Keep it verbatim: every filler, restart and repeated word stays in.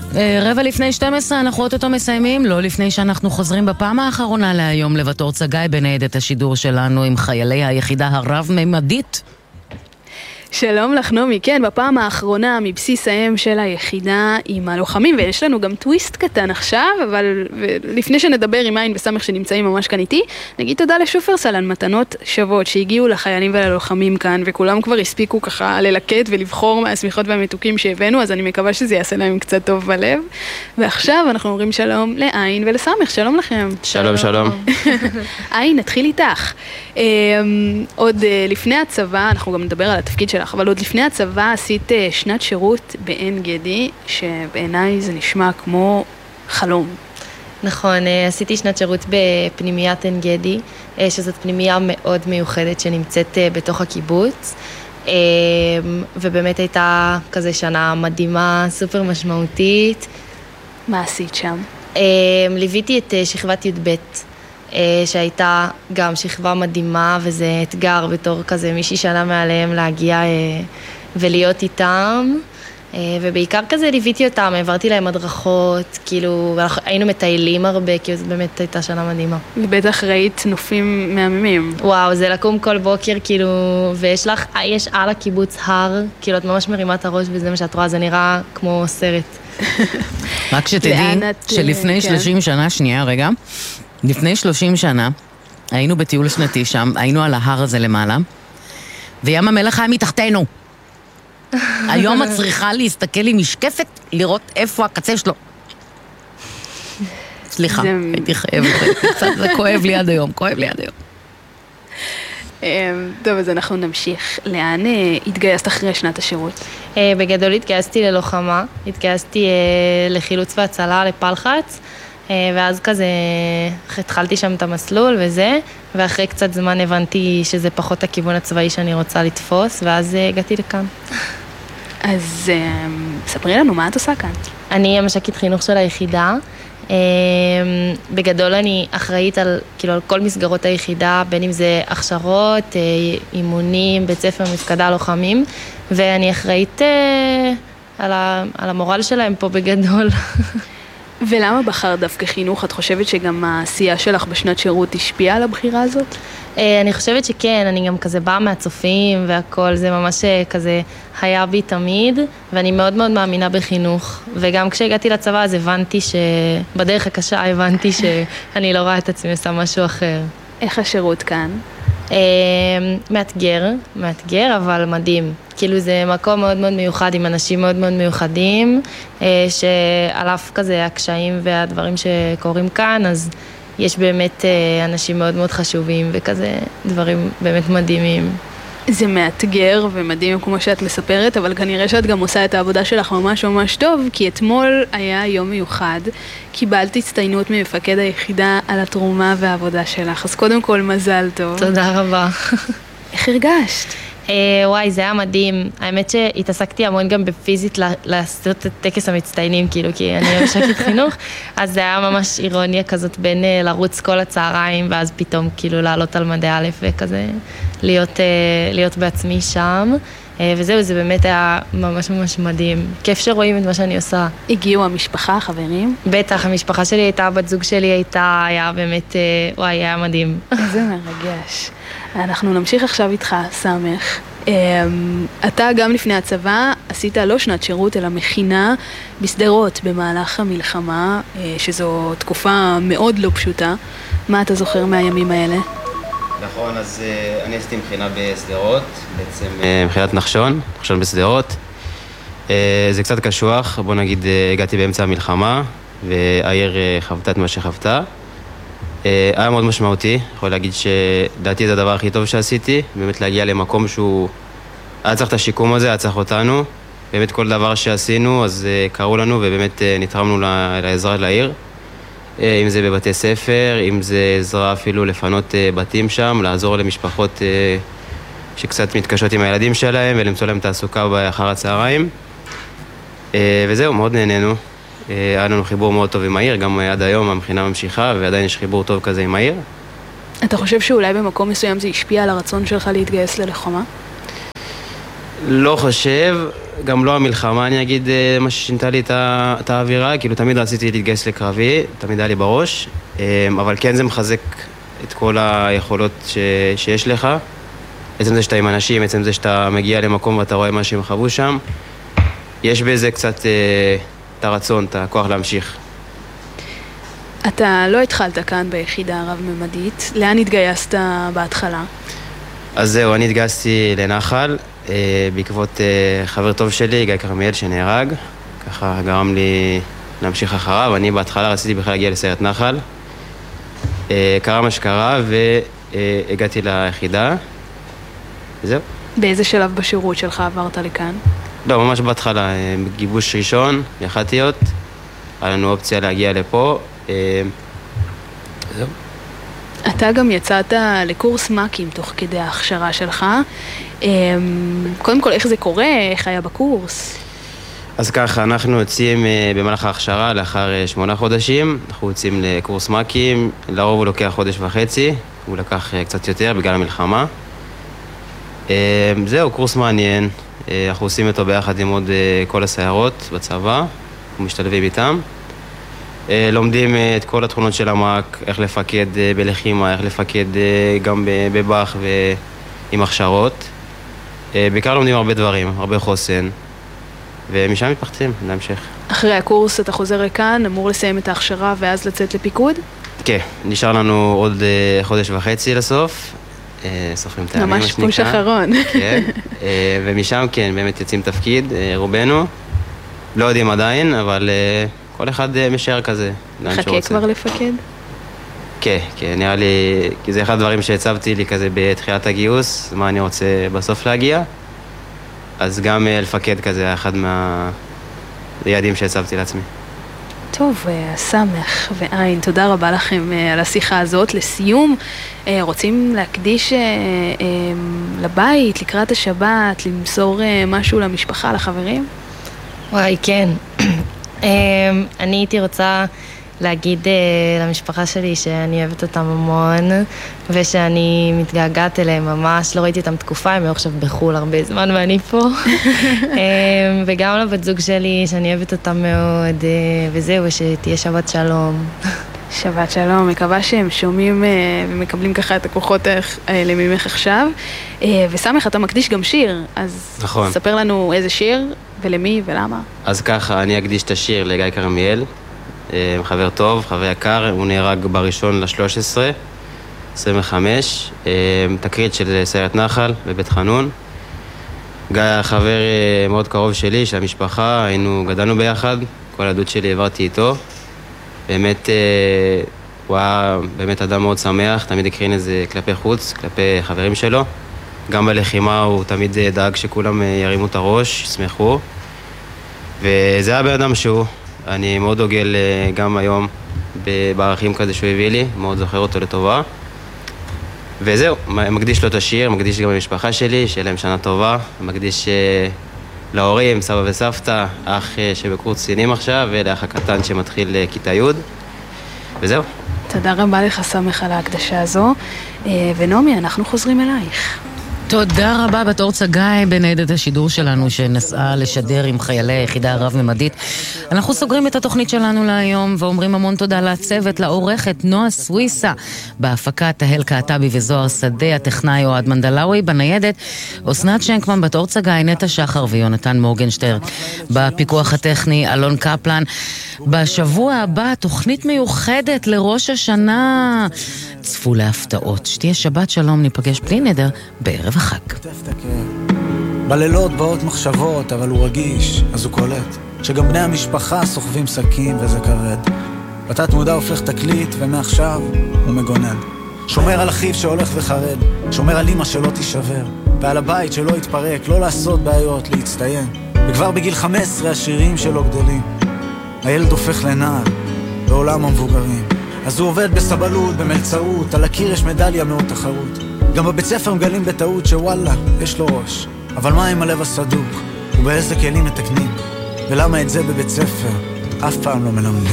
רבע לפני שתים עשרה, אנחנו אותו מסיימים, לא לפני שאנחנו חוזרים בפעם האחרונה להיום לבתור צגאי בניידת השידור שלנו עם חיילי היחידה הרב-ממדית. שלום לך נומי, כן, בפעם האחרונה מבסיס האם של היחידה עם הלוחמים, ויש לנו גם טוויסט קטן עכשיו, אבל לפני שנדבר עם עין וסמך שנמצאים ממש כאן איתי, נגיד תודה לשופרסל על מתנות שוות שהגיעו לחיילים וללוחמים כאן, וכולם כבר הספיקו ככה ללקט ולבחור מהסמיכות והמתוקים שהבאנו, אז אני מקווה שזה יעשה להם קצת טוב בלב. ועכשיו אנחנו אומרים שלום לעין ולסמך, שלום לכם. שלום, שלום. עין, נתחיל איתך. עוד לפני הצבא, אנחנו גם נדבר על התפקיד שלך, אבל עוד לפני הצבא עשית שנת שירות בעין גדי, שבעיניי זה נשמע כמו חלום. נכון, עשיתי שנת שירות בפנימיית עין גדי, שזאת פנימייה מאוד מיוחדת שנמצאת בתוך הקיבוץ, ובאמת הייתה כזה שנה מדהימה, סופר משמעותית. מה עשית שם? ליוויתי את שכבת י' ב', שהייתה גם שכבה מדהימה, וזה אתגר בתור כזה מישהי שנה מעליהם להגיע ולהיות איתם, ובעיקר כזה ליוויתי אותם, העברתי להם הדרכות, כאילו היינו מטיילים הרבה, כי זו באמת הייתה שנה מדהימה. ובטח ראית נופים מהממים. וואו, זה לקום כל בוקר, כאילו, ויש לך, יש על הקיבוץ הר, כאילו את ממש מרימה את הראש, וזה מה שאת רואה, זה נראה כמו סרט. רק שתדעי שלפני שלושים שנה, שנייה רגע, לפני שלושים שנה, היינו בטיול שנתי שם, היינו על ההר הזה למעלה, וים המלח היה מתחתנו. היום את צריכה להסתכל עם משקפת, לראות איפה הקצה שלו. סליחה, הייתי חייבת, זה כואב לי עד היום, כואב לי עד היום. טוב, אז אנחנו נמשיך. לאן התגייסת אחרי שנת השירות? בגדול התגייסתי ללוחמה, התגייסתי לחילוץ והצלה, לפלחץ, ואז כזה התחלתי שם את המסלול וזה, ואחרי קצת זמן הבנתי שזה פחות הכיוון הצבאי שאני רוצה לתפוס, ואז הגעתי לכאן. אז ספרי לנו, מה את עושה כאן? אני המש"קית חינוך של היחידה. בגדול אני אחראית על, כאילו, על כל מסגרות היחידה, בין אם זה הכשרות, אימונים, בית ספר, מפקדה, לוחמים, ואני אחראית על, ה, על המורל שלהם פה בגדול. ולמה בחר דווקא חינוך? את חושבת שגם העשייה שלך בשנת שירות השפיעה על הבחירה הזאת? אני חושבת שכן, אני גם כזה באה מהצופים והכל, זה ממש כזה היה בי תמיד, ואני מאוד מאוד מאמינה בחינוך. וגם כשהגעתי לצבא אז הבנתי שבדרך הקשה הבנתי שאני לא רואה את עצמי עושה משהו אחר. איך השירות כאן? מאתגר, מאתגר, אבל מדהים. כאילו זה מקום מאוד מאוד מיוחד, עם אנשים מאוד מאוד מיוחדים, שעל אף כזה הקשיים והדברים שקורים כאן, אז יש באמת אנשים מאוד מאוד חשובים, וכזה דברים באמת מדהימים. זה מאתגר ומדהים כמו שאת מספרת, אבל כנראה שאת גם עושה את העבודה שלך ממש ממש טוב, כי אתמול היה יום מיוחד, קיבלת הצטיינות ממפקד היחידה על התרומה והעבודה שלך, אז קודם כל מזל טוב. תודה רבה. איך הרגשת? וואי, זה היה מדהים. האמת שהתעסקתי המון גם בפיזית לעשות את טקס המצטיינים, כאילו, כי אני המש"קית חינוך, אז זה היה ממש אירוניה כזאת בין לרוץ כל הצהריים, ואז פתאום כאילו לעלות על מדעי א' וכזה, להיות, להיות בעצמי שם, וזהו, זה באמת היה ממש ממש מדהים. כיף שרואים את מה שאני עושה. הגיעו המשפחה, החברים? בטח, המשפחה שלי הייתה, הבת זוג שלי הייתה, היה באמת, וואי, היה מדהים. איזה מרגש. אנחנו נמשיך עכשיו איתך, סמך. אתה גם לפני הצבא עשית לא שנת שירות, אלא מכינה בסדרות במהלך המלחמה, שזו תקופה מאוד לא פשוטה. מה אתה זוכר מהימים האלה? נכון, אז אני עשיתי מכינה בסדרות, בעצם מכינת נחשון, נחשון בסדרות. זה קצת קשוח, בוא נגיד הגעתי באמצע המלחמה, והעיר חוותה את מה שחוותה. היה מאוד משמעותי, יכול להגיד שדעתי זה הדבר הכי טוב שעשיתי, באמת להגיע למקום שהוא היה צריך את השיקום הזה, היה צריך אותנו. באמת כל דבר שעשינו, אז קראו לנו ובאמת נתרמנו לעזרה לעיר. אם זה בבתי ספר, אם זה עזרה אפילו לפנות בתים שם, לעזור למשפחות שקצת מתקשות עם הילדים שלהם ולמצוא להם תעסוקה באחר הצהריים. וזהו, מאוד נהנינו. היה לנו חיבור מאוד טוב עם העיר, גם עד היום המכינה ממשיכה ועדיין יש חיבור טוב כזה עם העיר. אתה חושב שאולי במקום מסוים זה השפיע על הרצון שלך להתגייס ללוחמה? לא חושב, גם לא המלחמה, אני אגיד מה ששינתה לי את האווירה, כאילו תמיד רציתי להתגייס לקרבי, תמיד היה לי בראש, אבל כן זה מחזק את כל היכולות ש... שיש לך, עצם זה שאתה עם אנשים, עצם זה שאתה מגיע למקום ואתה רואה מה שהם חוו שם, יש בזה קצת את הרצון, את הכוח להמשיך. אתה לא התחלת כאן ביחידה רב-ממדית, לאן התגייסת בהתחלה? אז זהו, אני התגייסתי לנחל, בעקבות חבר טוב שלי, גיא כרמיאל, שנהרג, ככה גרם לי להמשיך אחריו. אני בהתחלה רציתי בכלל להגיע לסיירת נחל, קרה מה שקרה והגעתי ליחידה, וזהו. באיזה שלב בשירות שלך עברת לכאן? לא, ממש בהתחלה, בגיבוש ראשון, יח"טיות, היה לנו אופציה להגיע לפה, זהו. אתה גם יצאת לקורס מ"כים תוך כדי ההכשרה שלך. קודם כל, איך זה קורה? איך היה בקורס? אז ככה, אנחנו יוצאים במהלך ההכשרה לאחר שמונה חודשים. אנחנו יוצאים לקורס מ"כים, לרוב הוא לוקח חודש וחצי, הוא לקח קצת יותר בגלל המלחמה. זהו, קורס מעניין. אנחנו עושים אותו ביחד עם עוד כל הסיירות בצבא, אנחנו משתלבים איתם. לומדים את כל התכונות של המ"ק, איך לפקד בלחימה, איך לפקד גם בבח ועם הכשרות. בעיקר לומדים הרבה דברים, הרבה חוסן, ומשם מתפחצים להמשך. אחרי הקורס אתה חוזר לכאן, אמור לסיים את ההכשרה ואז לצאת לפיקוד? כן, נשאר לנו עוד חודש וחצי לסוף, סופרים טעמים, מה שנקרא. ממש פוש אחרון. כן, ומשם כן, באמת יוצאים תפקיד, רובנו. לא יודעים עדיין, אבל כל אחד משאר כזה. חכה כבר לפקד? כן, כן, נראה לי, כי זה אחד הדברים שהצבתי לי כזה בתחילת הגיוס, מה אני רוצה בסוף להגיע. אז גם לפקד כזה, אחד מהיעדים שהצבתי לעצמי. טוב, סמך ועין, תודה רבה לכם על השיחה הזאת. לסיום, רוצים להקדיש לבית, לקראת השבת, למסור משהו למשפחה, לחברים? וואי, כן. אני הייתי רוצה להגיד למשפחה שלי שאני אוהבת אותם המון ושאני מתגעגעת אליהם ממש, לא ראיתי אותם תקופה, הם היו עכשיו בחול הרבה זמן ואני פה. וגם לבת זוג שלי שאני אוהבת אותם מאוד, וזהו, שתהיה שבת שלום. שבת שלום, מקווה שהם שומעים ומקבלים ככה את הכוחות האלה ממך עכשיו. וסמך, אתה מקדיש גם שיר, אז נכון. ספר לנו איזה שיר ולמי ולמה. אז ככה, אני אקדיש את השיר לגיא כרמיאל, חבר טוב, חבר יקר, הוא נהרג בראשון לשלוש עשרה, עשרים וחמש, תקרית של סיירת נחל בבית חנון. גיא היה חבר מאוד קרוב שלי, של המשפחה, היינו, גדלנו ביחד, כל העדות שלי העברתי איתו. באמת, הוא היה באמת אדם מאוד שמח, תמיד הקרין את זה כלפי חוץ, כלפי חברים שלו. גם בלחימה הוא תמיד דאג שכולם ירימו את הראש, ישמחו. וזה היה בן אדם שהוא, אני מאוד דוגל גם היום בערכים כזה שהוא הביא לי, מאוד זוכר אותו לטובה. וזהו, מקדיש לו את השיר, מקדיש גם למשפחה שלי, שיהיה להם שנה טובה, מקדיש להורים, סבא וסבתא, אח שבקורס קצינים עכשיו, ולאח הקטן שמתחיל כיתה י', וזהו. תודה רבה לך סמך על ההקדשה הזו, ונעמי, אנחנו חוזרים אלייך. תודה רבה בתור צגי בניידת השידור שלנו שנסעה לשדר עם חיילי היחידה הרב-ממדית. אנחנו סוגרים את התוכנית שלנו להיום ואומרים המון תודה לצוות, לעורכת נועה סוויסה, בהפקת תהל קעטבי וזוהר שדה, הטכנאי אוהד מנדלאוי, בניידת אסנת שנקמן, בתור צגי נטע שחר ויונתן מורגנשטר, בפיקוח הטכני אלון קפלן. בשבוע הבא תוכנית מיוחדת לראש השנה, צפו להפתעות. שתהיה שבת שלום, ניפגש בלי נדר בערב החג. בלילות באות מחשבות, אבל הוא רגיש, אז הוא קולט שגם בני המשפחה סוחבים סכים וזה כרד. בתת מודע הופך תקליט ומעכשיו הוא מגונן, שומר על אחיו שהולך וחרד, שומר על אמא שלא תישבר, ועל הבית שלא יתפרק, לא לעשות בעיות, להצטיין. וכבר בגיל חמש עשרה השירים שלו גדלים, הילד הופך לנער בעולם המבוגרים. אז הוא עובד בסבלות, במלצרות, על הקיר יש מדליה מאוד תחרות. גם בבית ספר מגלים בטעות שוואלה, יש לו ראש, אבל מה עם הלב הסדוק? ובאיזה כלים מתקנים? ולמה את זה בבית ספר אף פעם לא מלמדים?